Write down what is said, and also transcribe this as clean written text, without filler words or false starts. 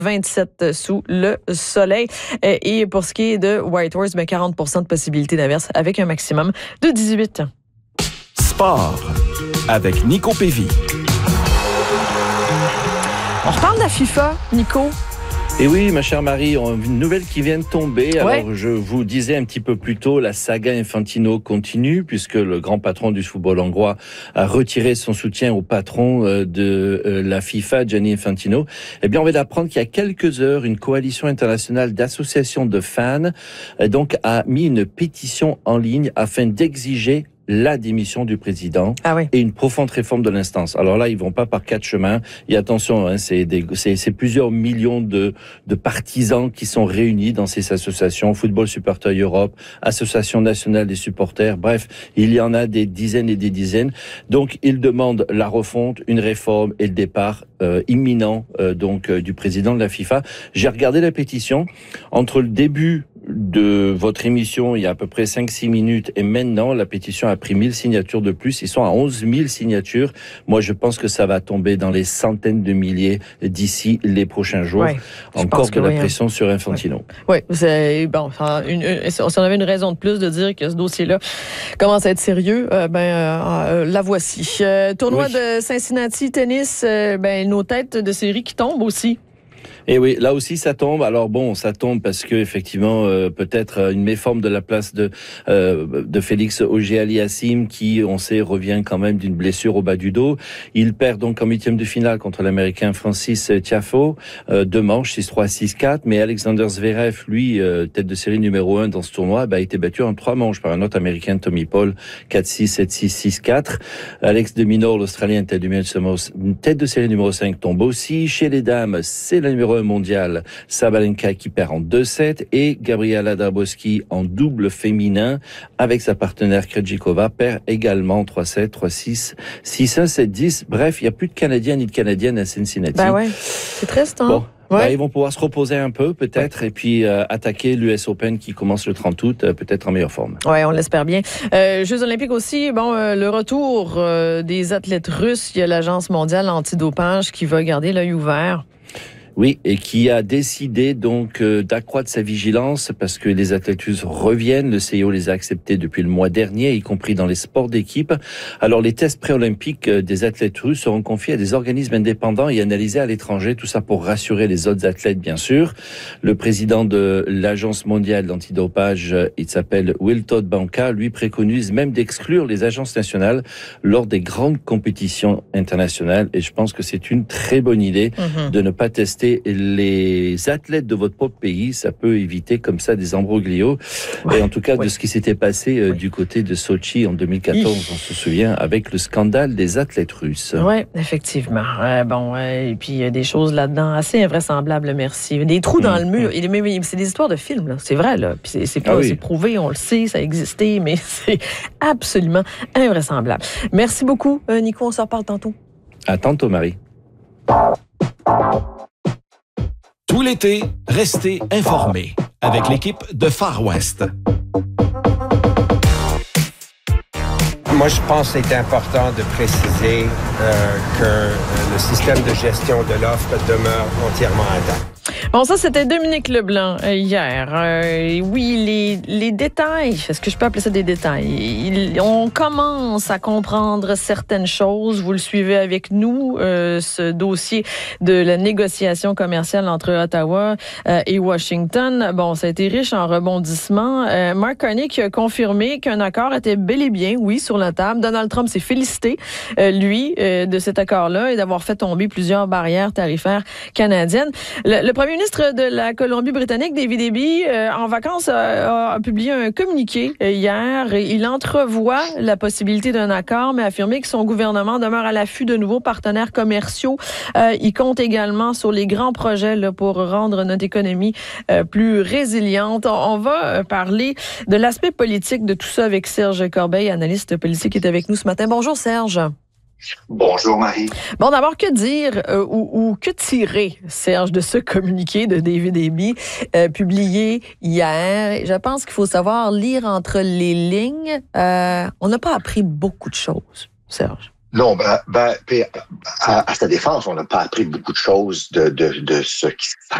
27 sous le soleil. Et pour ce qui est de Whitehorse, 40% de possibilité d'averse avec un maximum de 18. Sport avec Nico Pévy. On reparle de la FIFA, Nico. Et oui, ma chère Marie, une nouvelle qui vient de tomber. Alors, je vous disais un petit peu plus tôt, la saga Infantino continue puisque le grand patron du football hongrois a retiré son soutien au patron de la FIFA, Gianni Infantino. Eh bien, on vient d'apprendre qu'il y a quelques heures, une coalition internationale d'associations de fans donc a mis une pétition en ligne afin d'exiger la démission du président et une profonde réforme de l'instance. Alors là, ils vont pas par quatre chemins. Et attention, hein, c'est plusieurs millions de partisans qui sont réunis dans ces associations. Football Supporters Europe, Association nationale des supporters. Bref, il y en a des dizaines et des dizaines. Donc, ils demandent la refonte, une réforme et le départ imminent du président de la FIFA. J'ai regardé la pétition. Entre le début de votre émission, il y a à peu près 5-6 minutes, et maintenant, la pétition a pris 1000 signatures de plus. Ils sont à 11 000 signatures. Moi, je pense que ça va tomber dans les centaines de milliers d'ici les prochains jours. Encore de la pression sur Infantino. Oui, c'est bon. Si on avait une raison de plus de dire que ce dossier-là commence à être sérieux, la voici. Tournoi de Cincinnati tennis, nos têtes de série qui tombent aussi. Et oui, là aussi ça tombe. Alors bon, ça tombe parce que effectivement peut-être une méforme de la place de Félix Auger-Aliassime qui, on sait, revient quand même d'une blessure au bas du dos. Il perd donc en huitième de finale contre l'Américain Francis Tiafoe, 2 manches, 6-3, 6-4. Mais Alexander Zverev, lui, tête de série numéro 1 dans ce tournoi, a été battu en 3 manches par un autre Américain, Tommy Paul, 4-6, 7-6, 6-4. Alex de Minaur, l'Australien, tête de série numéro 5, tombe aussi. Chez les dames, c'est la numéro 1 mondial, Sabalenka qui perd en 2-7 et Gabriela Dabrowski en double féminin avec sa partenaire Krejcikova perd également en 3-7, 3-6, 6-1, 7-10. Bref, il n'y a plus de Canadiens ni de Canadiennes à Cincinnati. C'est triste, hein? Bon. Ils vont pouvoir se reposer un peu, peut-être, et puis attaquer l'US Open qui commence le 30 août, peut-être en meilleure forme. Oui, on l'espère bien. Jeux olympiques aussi, le retour des athlètes russes. Il y a l'Agence mondiale antidopage qui va garder l'œil ouvert. Oui, et qui a décidé donc d'accroître sa vigilance parce que les athlètes russes reviennent. Le CIO les a acceptés depuis le mois dernier, y compris dans les sports d'équipe. Alors, les tests pré-olympiques des athlètes russes seront confiés à des organismes indépendants et analysés à l'étranger. Tout ça pour rassurer les autres athlètes, bien sûr. Le président de l'Agence mondiale d'antidopage, il s'appelle Wiltord Banka, lui préconise même d'exclure les agences nationales lors des grandes compétitions internationales. Et je pense que c'est une très bonne idée de ne pas tester les athlètes de votre propre pays. Ça peut éviter comme ça des imbroglios. Et en tout cas, de ce qui s'était passé du côté de Sochi en 2014, on se souvient, avec le scandale des athlètes russes. Oui, effectivement. Et puis il y a des choses là-dedans assez invraisemblables, merci. Des trous dans le mur. C'est des histoires de films, là. C'est vrai, là. Puis c'est prouvé, on le sait, ça a existé, mais c'est absolument invraisemblable. Merci beaucoup, Nico. On se reparle tantôt. À tantôt, Marie. Tout l'été, restez informés avec l'équipe de Far West. Moi, je pense que c'est important de préciser que le système de gestion de l'offre demeure entièrement intact. Bon, ça, c'était Dominique Leblanc hier. Oui, les détails, est-ce que je peux appeler ça des détails? On commence à comprendre certaines choses. Vous le suivez avec nous, ce dossier de la négociation commerciale entre Ottawa et Washington. Bon, ça a été riche en rebondissements. Mark Carney qui a confirmé qu'un accord était bel et bien, sur la table. Donald Trump s'est félicité, de cet accord-là et d'avoir fait tomber plusieurs barrières tarifaires canadiennes. Le premier ministre de la Colombie-Britannique, David Eby, en vacances, a publié un communiqué hier. Il entrevoit la possibilité d'un accord, mais a affirmé que son gouvernement demeure à l'affût de nouveaux partenaires commerciaux. Il compte également sur les grands projets pour rendre notre économie plus résiliente. On va parler de l'aspect politique de tout ça avec Serge Corbeil, analyste politique, qui est avec nous ce matin. Bonjour Serge. Bonjour Marie. Bon, d'abord, que dire ou que tirer, Serge, de ce communiqué de David Eby publié hier? Je pense qu'il faut savoir lire entre les lignes. On n'a pas appris beaucoup de choses, Serge. Non, à sa défense, on n'a pas appris beaucoup de choses de ce qui